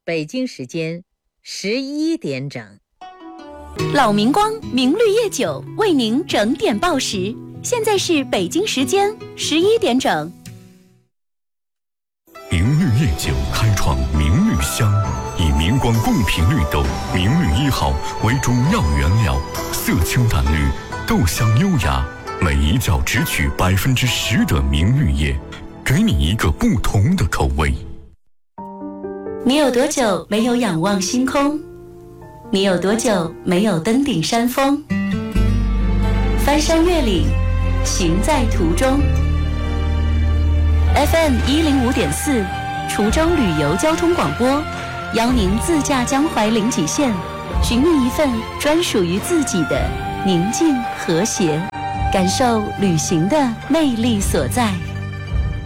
北京时间11点整。 老明光明绿夜酒为您整点报时，现在是北京时间11点整。 明绿夜酒开创明绿香，以明光贡品绿豆明绿1号为主要原料，色清淡绿，豆香优雅，每一窖只取10%的明绿叶，给你一个不同的口味。 你有多久没有仰望星空？你有多久没有登顶山峰？翻山越岭，行在途中。FM105.4，滁州旅游交通广播，邀您自驾江淮临济县，寻觅一份专属于自己的宁静和谐，感受旅行的魅力所在。